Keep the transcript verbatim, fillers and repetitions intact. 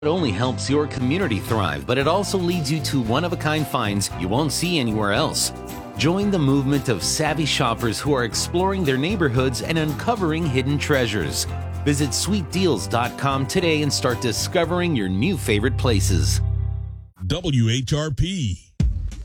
It only helps your community thrive, but it also leads you to one-of-a-kind finds you won't see anywhere else. Join the movement of savvy shoppers who are exploring their neighborhoods and uncovering hidden treasures. Visit sweet deals dot com today and start discovering your new favorite places. W H R P.